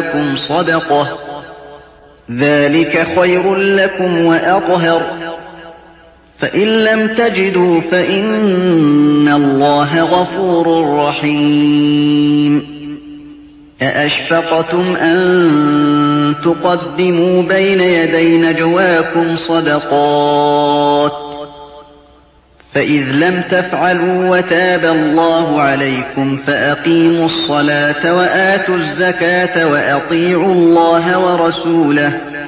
نجواكم صدقة ذلك خير لكم وأطهر فإن لم تجدوا فإن الله غفور رحيم أأشفقتم أن تقدموا بين يدي نجواكم صدقات فإذ لم تفعلوا وتاب الله عليكم فأقيموا الصلاة وآتوا الزكاة وأطيعوا الله ورسوله